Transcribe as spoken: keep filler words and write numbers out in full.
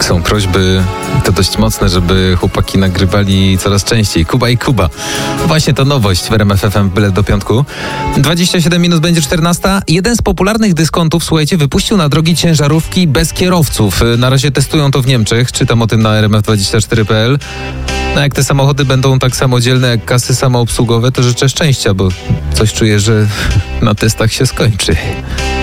Są prośby, to dość mocne, żeby chłopaki nagrywali coraz częściej. Kuba i Kuba. Właśnie to nowość w R M F F M, byle do piątku. dwadzieścia siedem minut będzie czternasta. Jeden z popularnych dyskontów, słuchajcie, wypuścił na drogi ciężarówki bez kierowców. Na razie testują to w Niemczech. Czytam o tym na R M F dwadzieścia cztery kropka p l. No jak te samochody będą tak samodzielne jak kasy samoobsługowe, to życzę szczęścia, bo coś czuję, że na testach się skończy.